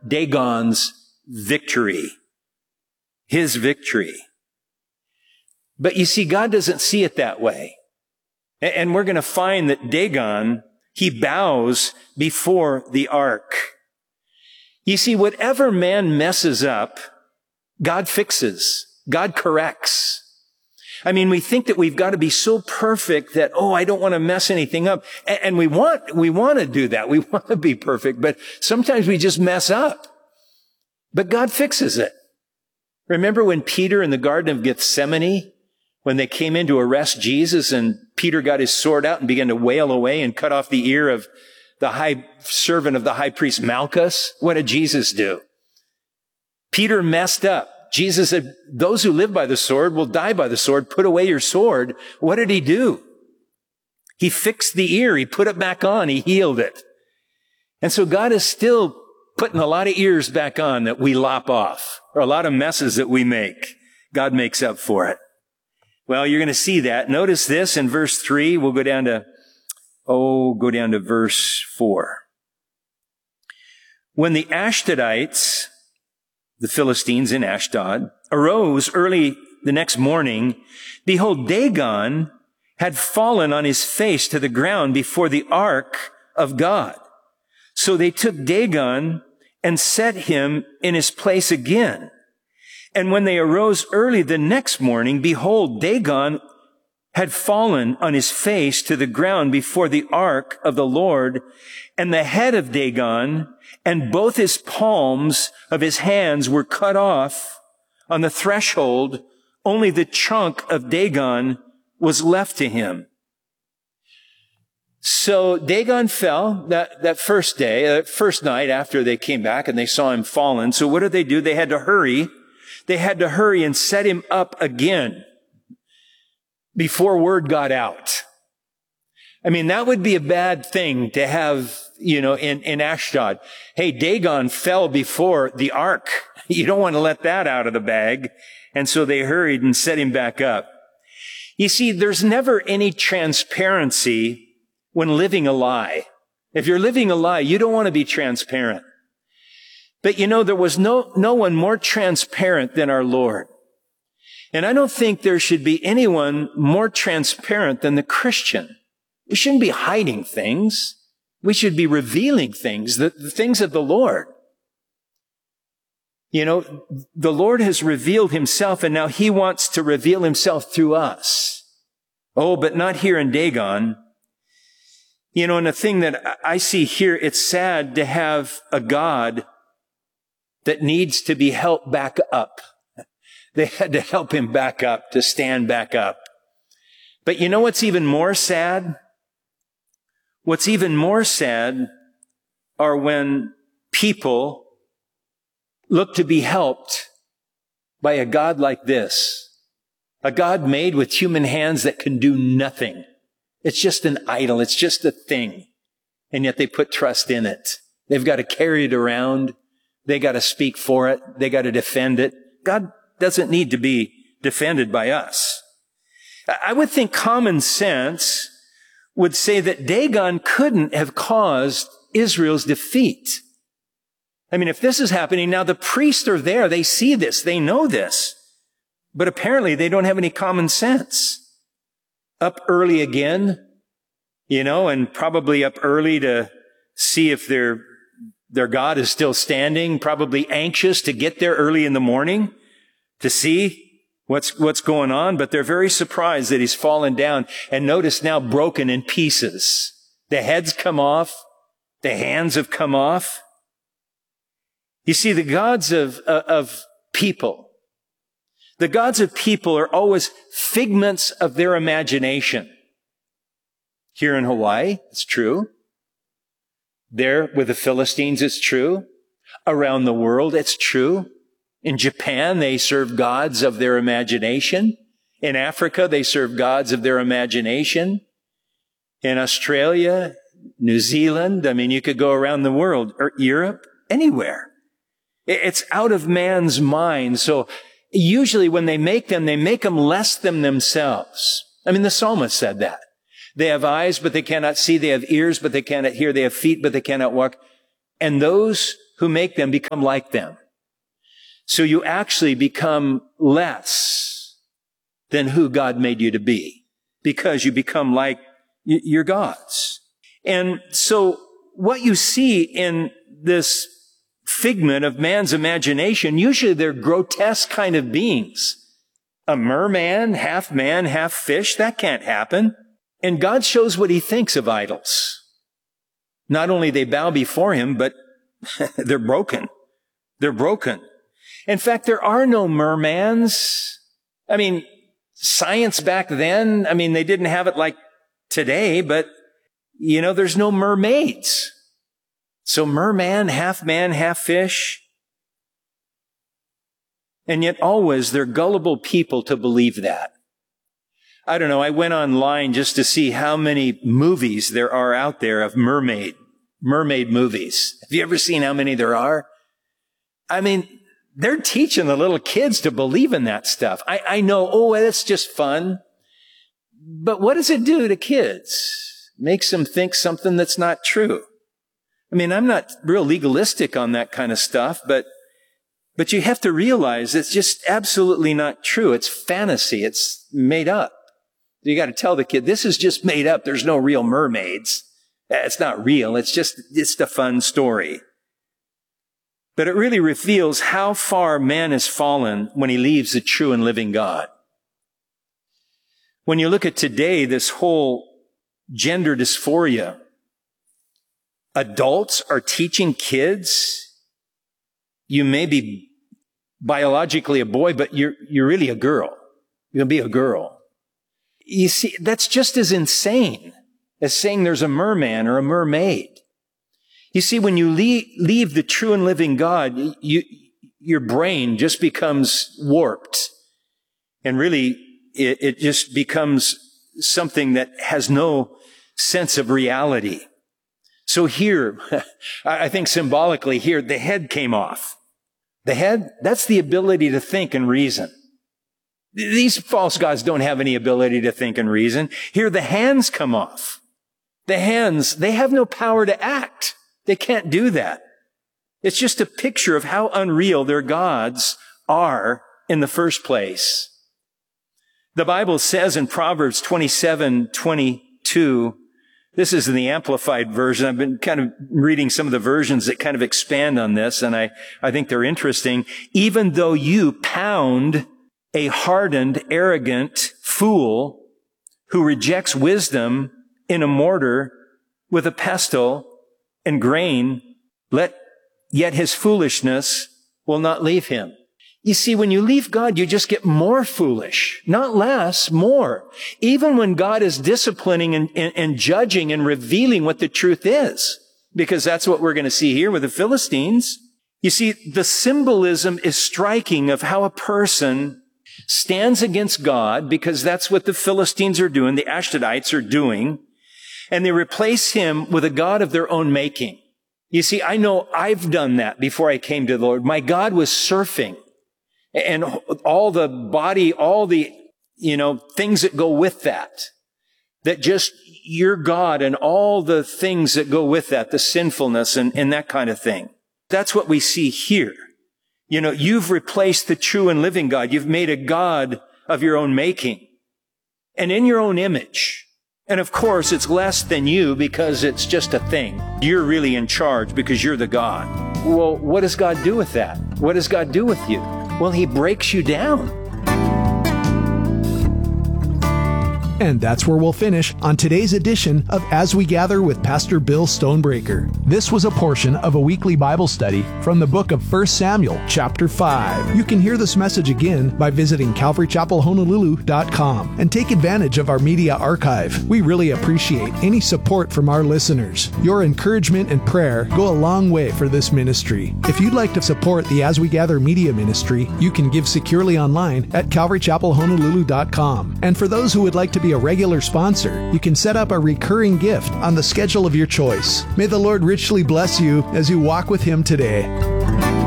Dagon's victory. His victory. But you see, God doesn't see it that way. And we're going to find that Dagon, he bows before the ark. You see, whatever man messes up, God fixes. God corrects. I mean, we think that we've got to be so perfect that, I don't want to mess anything up. And we want to do that. We want to be perfect, but sometimes we just mess up. But God fixes it. Remember when Peter in the Garden of Gethsemane, when they came in to arrest Jesus and Peter got his sword out and began to wail away and cut off the ear of the high servant of the high priest Malchus? What did Jesus do? Peter messed up. Jesus said, those who live by the sword will die by the sword. Put away your sword. What did he do? He fixed the ear. He put it back on. He healed it. And so God is still putting a lot of ears back on that we lop off, or a lot of messes that we make. God makes up for it. Well, you're going to see that. Notice this in verse 3. We'll go down to verse 4. When the Ashdodites, the Philistines in Ashdod, arose early the next morning, behold, Dagon had fallen on his face to the ground before the ark of God. So they took Dagon and set him in his place again. And when they arose early the next morning, behold, Dagon had fallen on his face to the ground before the ark of the Lord, and the head of Dagon and both his palms of his hands were cut off on the threshold. Only the trunk of Dagon was left to him. So Dagon fell that first night after they came back and they saw him fallen. So what did they do? They had to hurry. They had to hurry and set him up again before word got out. I mean, that would be a bad thing to have, in Ashdod. Hey, Dagon fell before the ark. You don't want to let that out of the bag. And so they hurried and set him back up. You see, there's never any transparency when living a lie. If you're living a lie, you don't want to be transparent. But there was no one more transparent than our Lord. And I don't think there should be anyone more transparent than the Christian. We shouldn't be hiding things. We should be revealing things, the things of the Lord. The Lord has revealed himself, and now he wants to reveal himself through us. Oh, but not here in Dagon. And the thing that I see here, it's sad to have a God that needs to be helped back up. They had to help him back up, to stand back up. But what's even more sad? What's even more sad are when people look to be helped by a God like this. A God made with human hands that can do nothing. It's just an idol. It's just a thing. And yet they put trust in it. They've got to carry it around. They got to speak for it. They got to defend it. God doesn't need to be defended by us. I would think common sense would say that Dagon couldn't have caused Israel's defeat. I mean, if this is happening, now the priests are there. They see this. They know this. But apparently they don't have any common sense. Up early again, and probably up early to see if their God is still standing, probably anxious to get there early in the morning to see what's going on, but they're very surprised that he's fallen down, and notice now broken in pieces. The head's come off. The hands have come off. You see, the gods of people, the gods of people are always figments of their imagination. Here in Hawaii, it's true. There with the Philistines, it's true. Around the world, it's true. In Japan, they serve gods of their imagination. In Africa, they serve gods of their imagination. In Australia, New Zealand, you could go around the world, or Europe, anywhere. It's out of man's mind. So usually when they make them less than themselves. The psalmist said that. They have eyes, but they cannot see. They have ears, but they cannot hear. They have feet, but they cannot walk. And those who make them become like them. So you actually become less than who God made you to be, because you become like your gods. And so what you see in this figment of man's imagination, usually they're grotesque kind of beings. A merman, half fish, that can't happen. And God shows what he thinks of idols. Not only they bow before him, but they're broken. They're broken. In fact, there are no mermans. I mean, science back then, they didn't have it like today, but, there's no mermaids. So merman, half fish. And yet always they're gullible people to believe that. I don't know, I went online just to see how many movies there are out there of mermaid movies. Have you ever seen how many there are? They're teaching the little kids to believe in that stuff. I know, that's just fun. But what does it do to kids? Makes them think something that's not true. I'm not real legalistic on that kind of stuff, but you have to realize it's just absolutely not true. It's fantasy. It's made up. You got to tell the kid, this is just made up. There's no real mermaids. It's not real. It's a fun story. But it really reveals how far man has fallen when he leaves the true and living God. When you look at today, this whole gender dysphoria, adults are teaching kids, you may be biologically a boy, but you're really a girl. You're going to be a girl. You see, that's just as insane as saying there's a merman or a mermaid. You see, when you leave the true and living God, your brain just becomes warped. And really, it just becomes something that has no sense of reality. So here, I think symbolically here, the head came off. The head, that's the ability to think and reason. These false gods don't have any ability to think and reason. Here, the hands come off. The hands, they have no power to act. They can't do that. It's just a picture of how unreal their gods are in the first place. The Bible says in Proverbs 27:22, this is in the Amplified Version. I've been kind of reading some of the versions that kind of expand on this, and I think they're interesting. Even though you pound a hardened, arrogant fool who rejects wisdom in a mortar with a pestle and grain, yet his foolishness will not leave him. You see, when you leave God, you just get more foolish, not less, more. Even when God is disciplining and judging and revealing what the truth is, because that's what we're going to see here with the Philistines. You see, the symbolism is striking of how a person stands against God, because that's what the Philistines are doing, the Ashdodites are doing, and they replace him with a god of their own making. You see, I know I've done that before I came to the Lord. My God was surfing, and all the body, all the, things that go with that just your God and all the things that go with that, the sinfulness and that kind of thing. That's what we see here. You've replaced the true and living God. You've made a God of your own making and in your own image. And of course, it's less than you because it's just a thing. You're really in charge because you're the God. Well, what does God do with that? What does God do with you? Well, he breaks you down. And that's where we'll finish on today's edition of As We Gather with Pastor Bill Stonebreaker. This was a portion of a weekly Bible study from the book of 1 Samuel, chapter 5. You can hear this message again by visiting CalvaryChapelHonolulu.com and take advantage of our media archive. We really appreciate any support from our listeners. Your encouragement and prayer go a long way for this ministry. If you'd like to support the As We Gather media ministry, you can give securely online at CalvaryChapelHonolulu.com. And for those who would like to be a regular sponsor, you can set up a recurring gift on the schedule of your choice. May the Lord richly bless you as you walk with Him today.